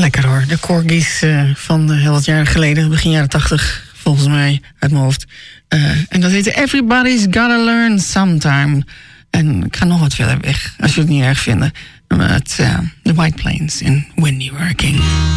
Lekker hoor, de corgis van heel wat jaren geleden, begin jaren 80, volgens mij, uit mijn hoofd. En dat heette Everybody's Gotta Learn Sometime. En ik ga nog wat verder weg, als je het niet erg vindt. Met The White Plains in When You Were a King.